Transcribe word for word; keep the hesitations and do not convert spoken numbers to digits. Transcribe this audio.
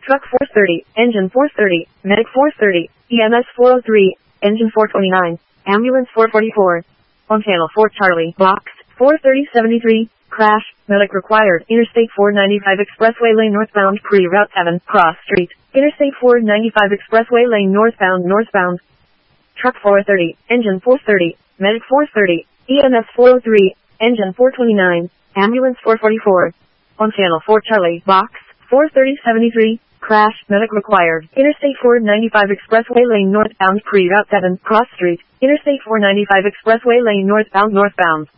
Truck four thirty, engine four thirty, medic four thirty, E M S four oh three, engine four twenty-nine, ambulance four forty-four. On channel four Charlie, box four thirty seventy-three, crash, medic required, Interstate four ninety-five expressway lane northbound pre-route seven, cross street, Interstate four ninety-five expressway lane northbound northbound. Truck four thirty, engine four thirty, medic four thirty, E M S four oh three, engine four twenty-nine, ambulance four forty-four. On channel four Charlie, box four thirty seventy-three, crash, medic required, Interstate four ninety-five expressway lane northbound pre-route seven, cross street, Interstate four ninety-five expressway lane northbound northbound.